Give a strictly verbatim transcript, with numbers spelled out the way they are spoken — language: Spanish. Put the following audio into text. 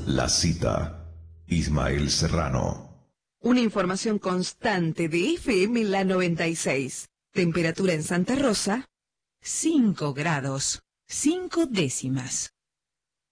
La Cita, Ismael Serrano. Una información constante de F M La noventa y seis. Temperatura en Santa Rosa, cinco grados, cinco décimas.